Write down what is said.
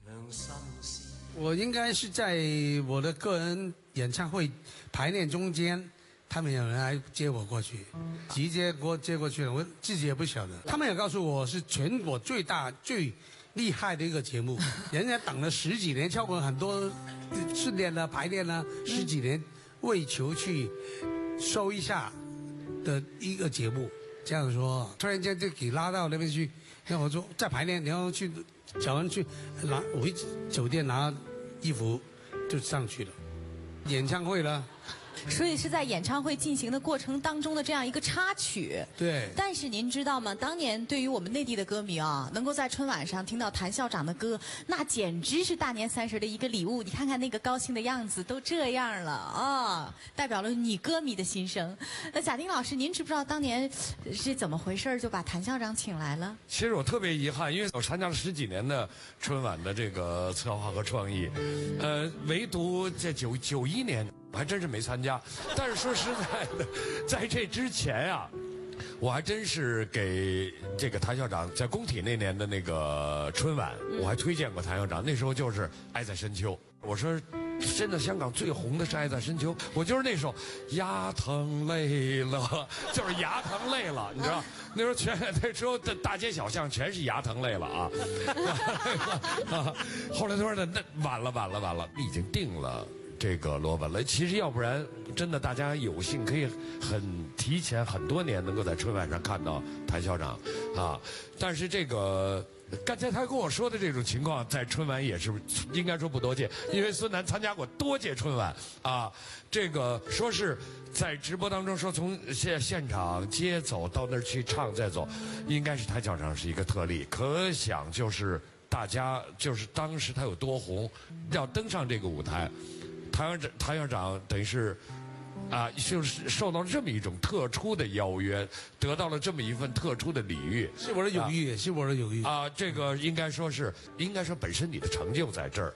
我应该是在我的个人演唱会排练中间，他们有人来接我过去，直接给我接过去了，我自己也不晓得。他们也告诉我是全国最大最厉害的一个节目，人家等了10几年，跳过很多训练了、排练了10几年，为求去收一下的一个节目。这样说，突然间就给拉到那边去，然后我说再排练，然后去找人去回酒店拿衣服，就上去了。演唱会了。 所以是在演唱会进行的过程当中的这样一个插曲。 对。 但是您知道吗？当年对于我们内地的歌迷啊，能够在春晚上听到谭校长的歌，那简直是大年30的一个礼物。你看看那个高兴的样子，都这样了啊，代表了女歌迷的心声。那贾丁老师，您知不知道当年是怎么回事就把谭校长请来了？ 其实我特别遗憾，因为我参加了10几年的春晚的这个策划和创意，唯独在91年。我还真是没参加，但是说实在的，在这之前啊，我还真是给这个谭校长在工体那年的那个春晚，我还推荐过谭校长。那时候就是《爱在深秋》，我说真的，香港最红的是《爱在深秋》，我就是那首牙疼累了，就是牙疼累了，你知道？那时候那时候的大街小巷全是牙疼累了啊。后来他说那晚了，已经定了。这个罗文了，其实要不然真的大家有幸可以很提前很多年能够在春晚上看到谭校长啊，但是这个刚才他跟我说的这种情况在春晚也是应该说不多见，因为孙楠参加过多届春晚啊，这个说是在直播当中说从现场接走到那儿去唱再走，应该是谭校长是一个特例，可想就是大家就是当时他有多红，要登上这个舞台。谭校长等于是，就是受到这么一种特殊的邀约，得到了这么一份特殊的礼遇， 是我的荣誉，是我的荣誉啊！这个应该说本身你的成就在这儿。